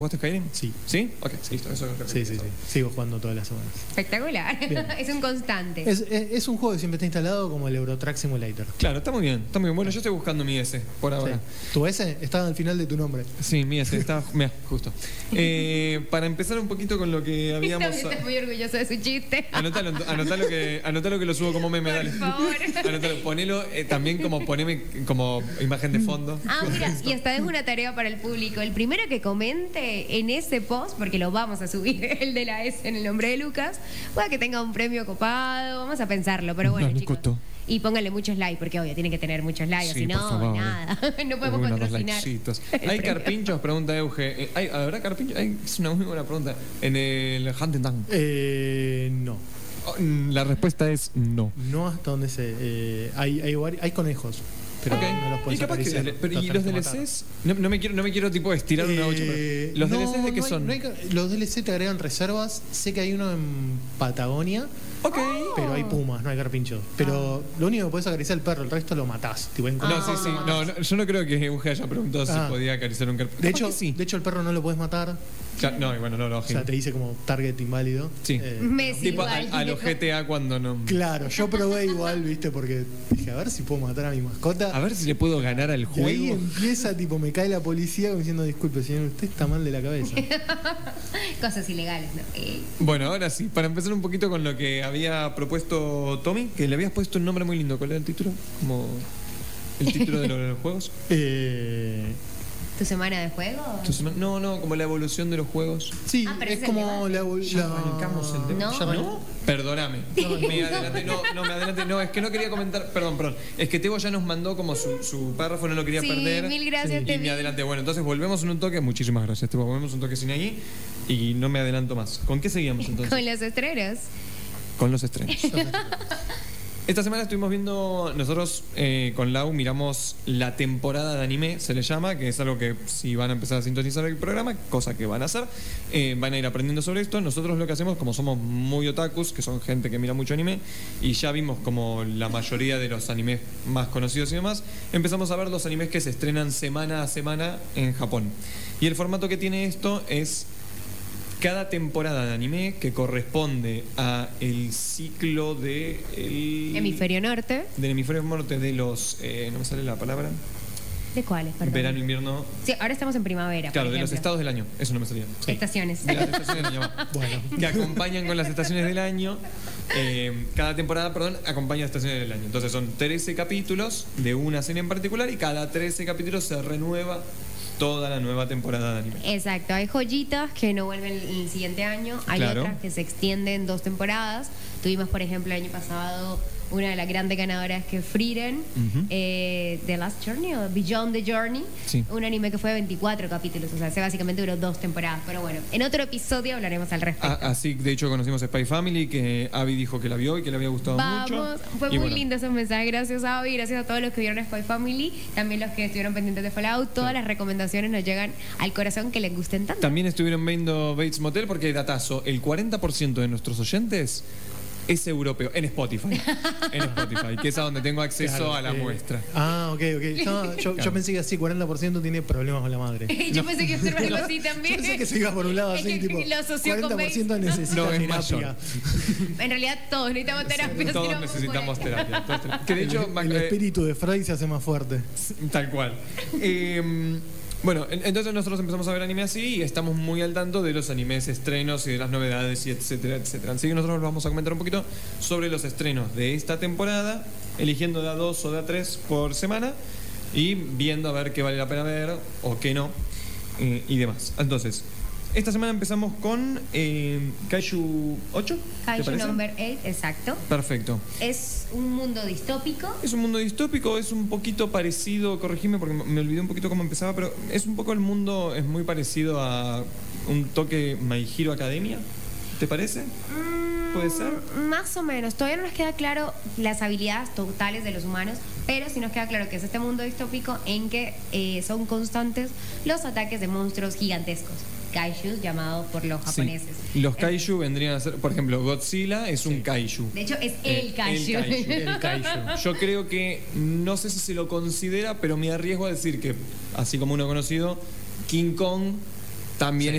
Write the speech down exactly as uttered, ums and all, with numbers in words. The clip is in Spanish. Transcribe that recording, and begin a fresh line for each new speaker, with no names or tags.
¿Jugaste Skyrim?
Sí.
¿Sí? Ok, sí, listo, eso es lo que
Sí, sí, sí. Sigo jugando todas las semanas.
Espectacular. Es un constante.
Es, es, es un juego que siempre está instalado como el Eurotrack Simulator.
Claro, está muy bien, está muy bien. Bueno, yo estoy buscando mi S por ahora.
Sí. Tu S está al final de tu nombre.
Sí, mi S, está mira, justo. Eh, para empezar un poquito con lo que habíamos...
También está muy orgulloso de su chiste.
Anotalo, anotalo que, anotalo que lo subo como meme,
Por
dale.
favor.
Anotalo, ponelo eh, también como poneme como imagen de fondo.
Ah, mira, y esta es una tarea para el público. El primero que comente en ese post, porque lo vamos a subir, el de la S en el nombre de Lucas, pueda que tenga un premio copado, vamos a pensarlo, pero bueno,
No, no
chicos.
costó.
Y pónganle muchos likes, porque obvio, tiene que tener muchos likes,
Sí,
si
por
no,
favor.
nada. No podemos
Unos dos
patrocinar.
likecitos.
el
¿Hay
premio.
carpinchos? Pregunta Euge. Eh, ¿hay, ¿Habrá carpinchos? Ay, es una muy buena pregunta. En el Hunting Down.
Eh, no.
Oh, La respuesta es no.
No hasta donde se. Eh, hay, hay, vari- hay conejos. Pero
Ok.
no los
Y
puedes
capaz que
acariciar.
dele- pero, ¿y
tenés
los
que
D L
matar.
Cs? No, no me quiero, no me quiero tipo estirar una ocho,
Eh,
pero ¿los
no,
D L Cs de qué
no hay-
son?
no hay ca- los D L C te agregan reservas. Sé que hay uno en Patagonia,
Ok.
pero hay pumas, no hay carpinchos. Pero lo único que puedes acariciar es el perro, el resto lo matás. Tipo, en
No,
conejos
sí, sí.
lo
No,
matás.
no, yo no creo que Euge haya preguntado
Ah.
si podía acariciar un carpincho.
De hecho,
sí.
de hecho, el perro no lo puedes matar.
Ya, no, y bueno, no,
O sea,
lógico.
te dice como target inválido.
Sí.
Eh,
Me es
Tipo a,
igual.
a los G T A cuando no.
Claro, yo probé igual, viste, porque dije, a ver si puedo matar a mi mascota.
A ver si le puedo ganar al
Y ahí
juego.
empieza, tipo, me cae la policía como diciendo, disculpe, señor, usted está mal de la cabeza.
Cosas ilegales, ¿no? Eh,
Bueno, ahora sí, para empezar un poquito con lo que había propuesto Tommy, que le habías puesto un nombre muy lindo. ¿Cuál era el título? Como el título de los, de los juegos.
Eh,
¿Tu semana de juego?
Tu sema- No, no, como la evolución de los juegos.
sí,
Ah, pero
es
es el
como la, la...
Ya arrancamos el tema.
No.
Ya arrancamos.
¿No? Perdóname. Me adelanté, no, no, me adelanté. No, es que no quería comentar. Perdón, perdón. Es que Tebo ya nos mandó como su, su párrafo, no lo quería
Sí,
perder.
mil gracias,
Y
Tevi.
me adelanté. Bueno, entonces volvemos en un toque. Muchísimas gracias, Tebo. Volvemos un toque sin ahí. Y no me adelanto más. ¿Con qué seguíamos entonces?
Con los estrenos.
Con los estrenos. Esta semana estuvimos viendo, nosotros eh, con Lau miramos la temporada de anime, se le llama, que es algo que si van a empezar a sintonizar el programa, cosa que van a hacer, eh, van a ir aprendiendo sobre esto. Nosotros lo que hacemos, como somos muy otakus, que son gente que mira mucho anime, y ya vimos como la mayoría de los animes más conocidos y demás, empezamos a ver los animes que se estrenan semana a semana en Japón. Y el formato que tiene esto es cada temporada de anime que corresponde a el ciclo de el
Hemisferio norte.
del hemisferio norte de los eh, no me sale la palabra
¿De cuáles? Perdón.
verano invierno
Sí, ahora estamos en primavera.
claro
por
de los
ejemplo.
estados del año, eso no me salía.
Estaciones.
De las estaciones del año va.
Bueno,
Que acompañan con las estaciones del año. Eh, cada temporada, perdón, acompaña las estaciones del año. Entonces son trece capítulos de una serie en particular y cada trece capítulos se renueva toda la nueva temporada de anime.
Exacto, hay joyitas que no vuelven el siguiente año, hay
Claro.
otras que se extienden dos temporadas. Tuvimos, por ejemplo, el año pasado una de las grandes ganadoras que es Frieren,
Ujú.
eh, The Last Journey o Beyond the Journey,
Sí.
un anime que fue de veinticuatro capítulos, o sea, se básicamente duró dos temporadas. Pero bueno, en otro episodio hablaremos al respecto.
Ah, así, de hecho, conocimos Spy Family, que Abby dijo que la vio y que le había gustado
Vamos,
mucho.
fue
Y
muy
bueno,
lindo ese mensaje. Gracias a Abby, gracias a todos los que vieron Spy Family, también los que estuvieron pendientes de Fallout. Todas
Sí.
las recomendaciones nos llegan al corazón que les gusten tanto.
También estuvieron viendo Bates Motel porque, datazo, el cuarenta por ciento de nuestros oyentes es europeo, en Spotify. En Spotify, que es a donde tengo acceso
claro,
a la
eh,
muestra.
Ah, ok, ok. No, yo,
Claro.
yo pensé que así cuarenta por ciento tiene problemas con la madre.
Yo pensé que iba a ser algo así
Yo
también.
pensé que se iba por un lado
Es
así,
que
tipo,
lo asoció con
cuarenta por ciento
Bates.
necesita
No, es
terapia.
mayor.
En realidad todos necesitamos terapia. si
Todos
no,
necesitamos
por ahí.
terapia. todos tenemos- Que de hecho,
El, el
eh,
espíritu de Freud se hace más fuerte.
tal cual. Eh, bueno, en- entonces nosotros empezamos a ver anime así y estamos muy al tanto de los animes estrenos y de las novedades y etcétera, etcétera. Así que nosotros vamos a comentar un poquito sobre los estrenos de esta temporada, eligiendo de a dos o de a tres por semana y viendo a ver qué vale la pena ver o qué no eh, y demás. Entonces, esta semana empezamos con eh, Kaiju ocho. ¿te
Kaiju
parece?
number eight, exacto.
Perfecto.
Es un mundo distópico.
Es un mundo distópico, es un poquito parecido, corregime porque me olvidé un poquito cómo empezaba, pero es un poco el mundo, es muy parecido a un toque My Hero Academia, ¿te parece? ¿Puede ser?
Mm, Más o menos. Todavía no nos queda claro las habilidades totales de los humanos, pero sí nos queda claro que es este mundo distópico en que eh, son constantes los ataques de monstruos gigantescos. Kaijus llamados por los japoneses.
Sí. Los kaiju vendrían a ser, por ejemplo, Godzilla es un kaiju.
De hecho, es
Eh,
el kaiju.
el kaiju.
El kaiju.
Yo creo que, no sé si se lo considera, pero me arriesgo a decir que, así como uno conocido, King Kong también